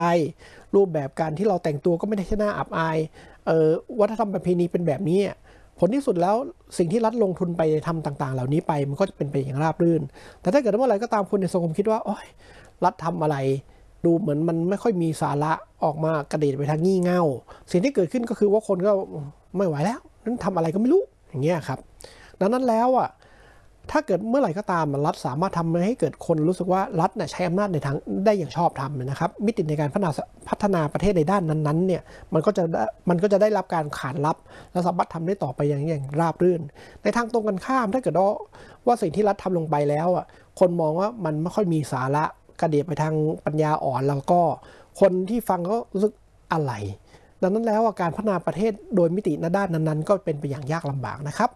รูปแบบการที่เราแต่งตัวก็ไม่ได้น่าอับอายวัฒนธรรมประเพณีเป็นแบบนี้ผลที่สุดแล้วสิ่งที่รัฐลงทุนไปทำต่างๆเหล่านี้ไปมันก็จะเป็นไปอย่างราบรื่นแต่ถ้าเกิดว่าอะไรก็ตามคนในสังคมคิดว่าโอ๊ยรัฐทำอะไรดูเหมือนมันไม่ค่อยมีสาระออกมากระเด็นไปทางงี่เง่าสิ่งที่เกิดขึ้นก็คือว่าคนก็ไม่ไหวแล้วนั้นทำอะไรก็ไม่รู้อย่างเงี้ยครับดังนั้นแล้วถ้าเกิดเมื่อไหร่ก็ตามรัฐสามารถทำให้เกิดคนรู้สึกว่ารัฐใช้อำนาจในทางได้อย่างชอบธรรมนะครับมิติในการพัฒนาประเทศในด้านนั้นๆเนี่ยมันก็จะได้รับการขานรับและสามารถทำได้ต่อไปอย่างราบรื่นในทางตรงกันข้ามถ้าเกิดว่าสิ่งที่รัฐทำลงไปแล้วคนมองว่ามันไม่ค่อยมีสาระกระเดียดไปทางปัญญาอ่อนแล้วก็คนที่ฟังก็รู้สึกอะไรดังนั้นแล้วการพัฒนาประเทศโดยมิติในด้านนั้นๆก็เป็นไปอย่างยากลำบากนะครับ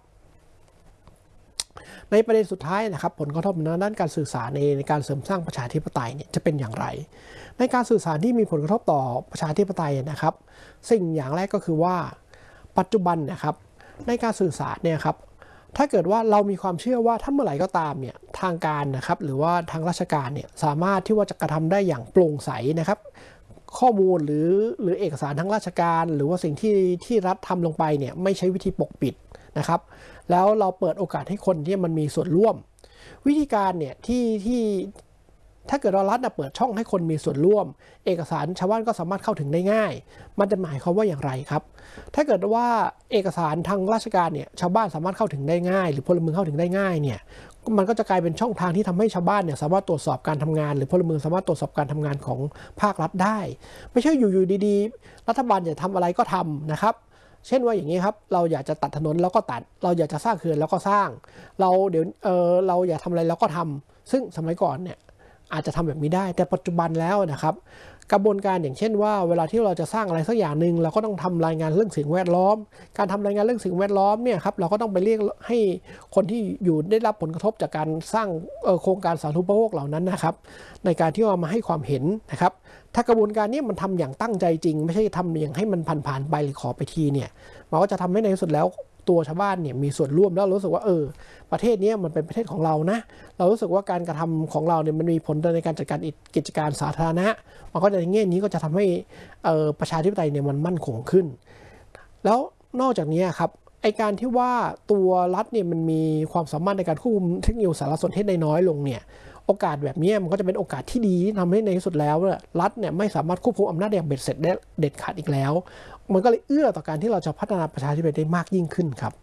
ในประเด็นสุดท้ายนะครับผลกระทบในด้านการสื่อสารในการเสริมสร้างประชาธิปไตยเนี่ยจะเป็นอย่างไรในการสื่อสารที่มีผลกระทบต่อประชาธิปไตยนะครับสิ่งอย่างแรกก็คือว่าปัจจุบันนะครับในการสื่อสารเนี่ยครับถ้าเกิดว่าเรามีความเชื่อว่าถ้าเมื่อไหร่ก็ตามเนี่ยทางการนะครับหรือว่าทางราชการเนี่ยสามารถที่ว่าจะกระทำได้อย่างโปร่งใสนะครับข้อมูลหรือเอกสารทางราชการหรือว่าสิ่งที่รัฐทำลงไปเนี่ยไม่ใช้วิธีปกปิดนะครับแล้วเราเปิดโอกาสให้คนที่มันมีส่วนร่วมวิธีการเนี่ยที่ถ้าเกิดเรารัฐเปิดช่องให้คนมีส่วนร่วมเอกสารชาวบ้านก็สามารถเข้าถึงได้ง่ายมันจะหมายความว่าอย่างไรครับถ้าเกิดว่าเอกสารทางราชการเนี่ยชาวบ้านสามารถเข้าถึงได้ง่ายหรือพลเมืองเข้าถึงได้ง่ายเนี่ยมันก็จะกลายเป็นช่องทางที่ทำให้ชาวบ้านเนี่ยสามารถตรวจสอบการทำงานหรือพลเมืองสามารถตรวจสอบการทำงานของภาครัฐได้ไม่ใช่อยู่ดีๆรัฐบาลจะทำอะไรก็ทำนะครับเช่นว่าอย่างนี้ครับเราอยากจะตัดถนนแล้วก็ตัดเราอยากจะสร้างเขื่อนแล้วก็สร้างเราอยากทำอะไรแล้วก็ทำซึ่งสมัยก่อนเนี่ยอาจจะทำแบบนี้ได้แต่ปัจจุบันแล้วนะครับกระบวนการอย่างเช่นว่าเวลาที่เราจะสร้างอะไรสักอย่างหนึ่งเราก็ต้องทำรายงานเรื่องสิ่งแวดล้อมการทำรายงานเรื่องสิ่งแวดล้อมเนี่ยครับเราก็ต้องไปเรียกให้คนที่อยู่ได้รับผลกระทบจากการสร้างโครงการสาธารณูปโภคเหล่านั้นนะครับในการที่ว่ามาให้ความเห็นนะครับถ้ากระบวนการนี้มันทำอย่างตั้งใจจริงไม่ใช่ทำอย่างให้มันผ่านไปหรือขอไปทีเนี่ยมันก็จะทำให้ในที่สุดแล้วตัวชาวบ้านเนี่ยมีส่วนร่วมแล้วรู้สึกว่าประเทศนี้มันเป็นประเทศของเรานะเรารู้สึกว่าการกระทำของเราเนี่ยมันมีผลในการจัดการกิจการสาธารณะมันก็ในแง่นี้ก็จะทำให้ประชาธิปไตยเนี่ยมันมั่นคงขึ้นแล้วนอกจากนี้ครับไอการที่ว่าตัวรัฐเนี่ยมันมีความสามารถในการควบคุมเทคโนโลยีสารสนเทศได้น้อยลงเนี่ยโอกาสแบบนี้มันก็จะเป็นโอกาสที่ดีทำให้ในที่สุดแล้วรัฐเนี่ยไม่สามารถควบคุมอำนาจอย่างเบ็ดเสร็จได้เด็ดขาดอีกแล้วมันก็เลยเอื้อต่อการที่เราจะพัฒนาประชาธิปไตยได้มากยิ่งขึ้นครับ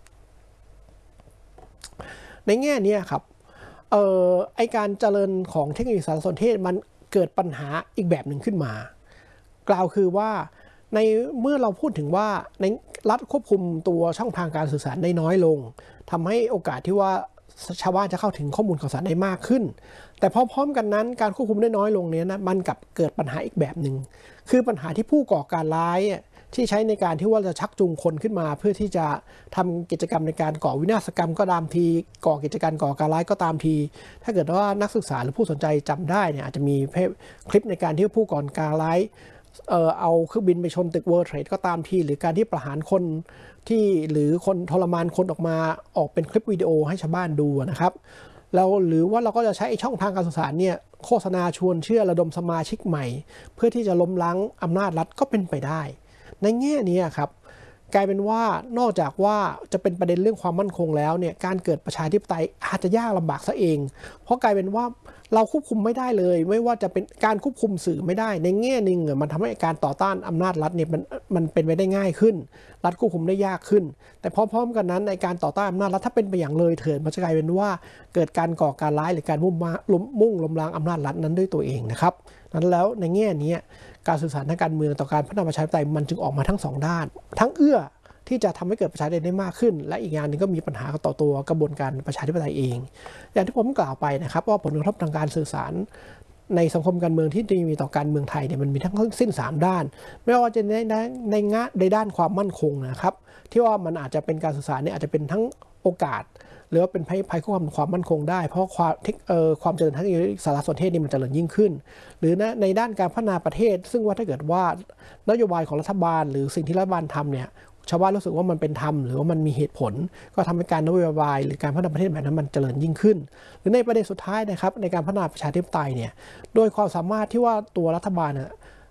ในแง่นี้ครับไอการเจริญของเทคโนโลยีสารสนเทศมันเกิดปัญหาอีกแบบหนึ่งขึ้นมากล่าวคือว่าในเมื่อเราพูดถึงว่าในรัฐควบคุมตัวช่องทางการสื่อสารได้น้อยลงทำให้โอกาสที่ว่าชาวบ้านจะเข้าถึงข้อมูลข่าวสารได้มากขึ้นแต่พร้อมๆกันนั้นการควบคุมได้น้อยลงนี้นะมันกับเกิดปัญหาอีกแบบหนึ่งคือปัญหาที่ผู้ก่อการร้ายที่ใช้ในการที่ว่าจะชักจูงคนขึ้นมาเพื่อที่จะทำกิจกรรมในการก่อวินาศกรรมก็ตามทีก่อกิจการก่อการร้ายก็ตามทีถ้าเกิดว่านักศึกษาหรือผู้สนใจจำได้เนี่ยอาจจะมีคลิปในการที่ผู้ก่อการร้ายเอาเครื่องบินไปชนตึก World Trade ก็ตามทีหรือการที่ประหารคนที่หรือคนทรมานคนออกมาออกเป็นคลิปวิดีโอให้ชาวบ้านดูนะครับแล้วหรือว่าเราก็จะใช้ช่องทางการสื่อสารเนี่ยโฆษณาชวนเชื่อระดมสมาชิกใหม่เพื่อที่จะล้มล้างอำนาจรัฐก็เป็นไปได้ในแง่นี้ครับกลายเป็นว่านอกจากว่าจะเป็นประเด็นเรื่องความมั่นคงแล้วเนี่ยการเกิดประชาธิปไตยอาจจะยากลำบากซะเองเพราะกลายเป็นว่าเราควบคุมไม่ได้เลยไม่ว่าจะเป็นการควบคุมสื่อไม่ได้ในแง่หนึ่งมันทำให้การต่อต้านอำนาจรัฐเนี่ยมันเป็นไปได้ง่ายขึ้นรัฐควบคุมได้ยากขึ้นแต่พร้อมๆกันนั้นในการต่อต้านอำนาจรัฐถ้าเป็นไปอย่างเลยเถิดมันจะกลายเป็นว่าเกิดการก่อการร้ายหรือการมุ่งล้มล้างอำนาจรัฐนั้นด้วยตัวเองนะครับนั้นแล้วในแง่นี้การสื่อสารทางการเมืองต่อการพัฒนาประชาธิปไตยมันจึงออกมาทั้งสองด้านทั้งเอื้อที่จะทำให้เกิดประชาธิปไตยได้มากขึ้นและอีกงานหนึ่งก็มีปัญหาต่อตัวกระบวนการประชาธิปไตยเองอย่างที่ผมกล่าวไปนะครับว่าผลกระทบทางการสื่อสารในสังคมการเมืองที่มีต่อการเมืองไทยเนี่ยมันมีทั้งสิ้น3ด้านไม่ว่าจะในด้านความมั่นคงนะครับที่ว่ามันอาจจะเป็นการสื่อสารเนี่ยอาจจะเป็นทั้งโอกาสหรือว่าเป็นภัยคุกคามความมั่นคงได้เพราะความเจริญทางสารสนเทศนี่มันเจริญยิ่งขึ้นหรือในด้านการพัฒนาประเทศซึ่งว่าถ้าเกิดว่านโยบายของรัฐบาลหรือสิ่งที่รัฐบาลทำเนี่ยชาวบ้านรู้สึกว่ามันเป็นธรรมหรือว่ามันมีเหตุผลก็ทำให้การนโยบายหรือการพัฒนาประเทศแบบนั้นมันเจริญยิ่งขึ้นหรือในประเด็นสุดท้ายนะครับในการพัฒนาประชาธิปไตยเนี่ยโดยความสามารถที่ว่าตัวรัฐบาล